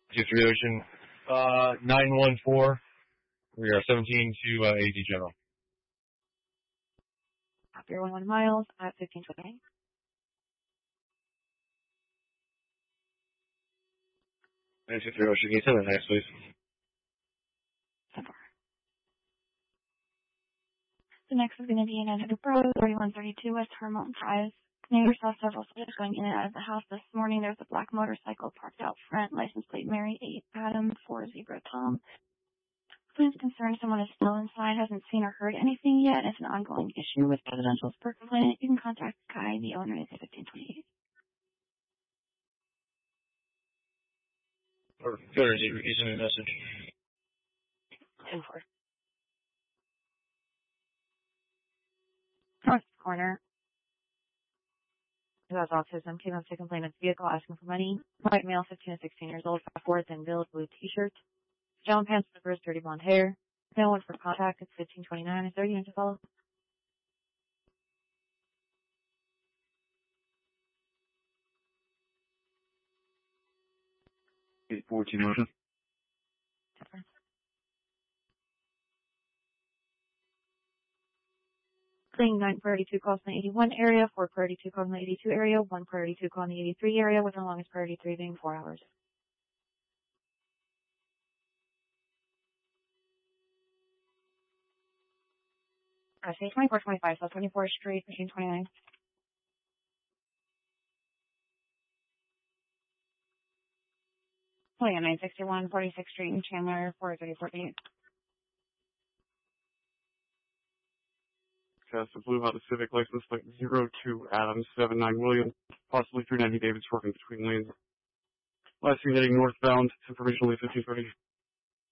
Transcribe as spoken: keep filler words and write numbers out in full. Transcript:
two three Ocean. Uh, nine one four. We are seventeen to uh, A D General. After one one miles at fifteen twenty. nine two three Ocean, can you send that next, please? The next is going to be in Edgewood Road, thirty-one thirty-two West Hermon Drive. Neighbors saw several subjects going in and out of the house this morning. There's a black motorcycle parked out front, license plate Mary eight Adam four Zebra Tom. Police concerned someone is still inside, hasn't seen or heard anything yet. It's an ongoing issue with residential spur complaint. You can contact Kai, the owner, is at fifteen twenty-eight. Or Filter Zebra, can you send me a message? ten four. North corner. Who has autism, came up to complain of vehicle asking for money. White male, fifteen to sixteen years old, five four, thin build, blue t-shirt. John pants, slippers, dirty blonde hair. No one for contact. It's fifteen twenty-nine. Is there a unit to follow? eight fourteen Ocean. Clean nine priority two calls in the eighty-one area, four priority two calls in the eighty-two area, one priority two call in the eighty-three area, with the longest priority three being four hours. I say twenty-four twenty-five, South twenty-fourth Street, fifteen twenty-nine. Oh yeah, nine sixty-one, forty-sixth Street in Chandler, four thirty forty-eight. Test of Blue Mountain Civic license plate zero two Adam seven nine William, possibly three ninety David's working between lanes. Last seen heading northbound, information only fifteen thirty.